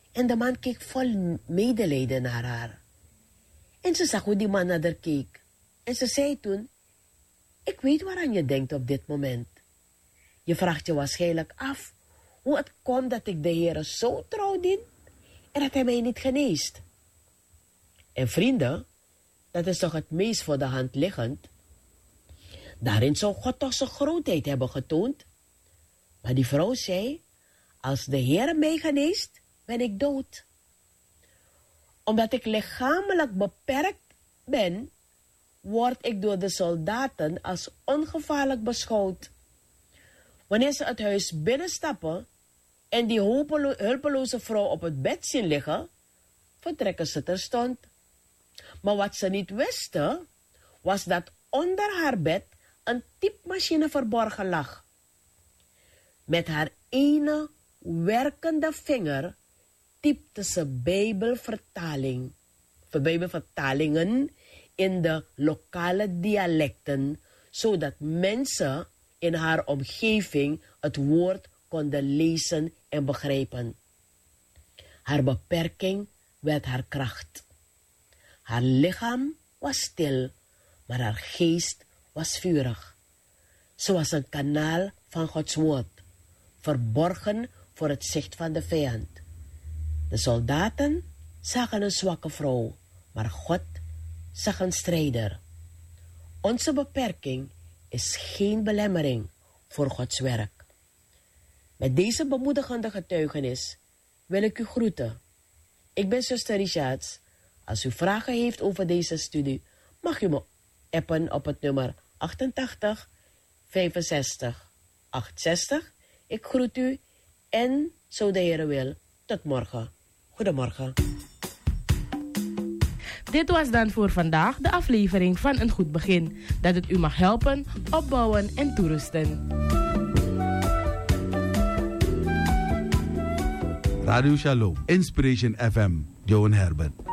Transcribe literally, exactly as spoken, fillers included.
En de man keek vol medelijden naar haar. En ze zag hoe die man naar haar keek. En ze zei toen, ik weet waaraan je denkt op dit moment. Je vraagt je waarschijnlijk af hoe het komt dat ik de Heere zo trouw dien en dat hij mij niet geneest. En vrienden, dat is toch het meest voor de hand liggend. Daarin zou God toch zijn grootheid hebben getoond. Maar die vrouw zei, als de Heere mij geneest, ben ik dood. Omdat ik lichamelijk beperkt ben, word ik door de soldaten als ongevaarlijk beschouwd. Wanneer ze het huis binnenstappen en die hulpelo- hulpeloze vrouw op het bed zien liggen, vertrekken ze terstond. Maar wat ze niet wisten, was dat onder haar bed een typemachine verborgen lag. Met haar ene werkende vinger typte ze Bijbelvertaling, Bijbelvertalingen in de lokale dialecten, zodat mensen in haar omgeving het woord konden lezen en begrijpen. Haar beperking werd haar kracht. Haar lichaam was stil, maar haar geest was vurig. Ze was een kanaal van Gods woord, verborgen voor het zicht van de vijand. De soldaten zagen een zwakke vrouw, maar God zag een strijder. Onze beperking is geen belemmering voor Gods werk. Met deze bemoedigende getuigenis wil ik u groeten. Ik ben zuster Richards. Als u vragen heeft over deze studie, mag u me appen op het nummer achtentachtig vijfenzestig achtenzestig. Ik groet u en, zo de Heer wil, tot morgen. Goedemorgen. Dit was dan voor vandaag de aflevering van Een Goed Begin. Dat het u mag helpen, opbouwen en toerusten. Radio Shalom, Inspiration F M, Johan Herbert.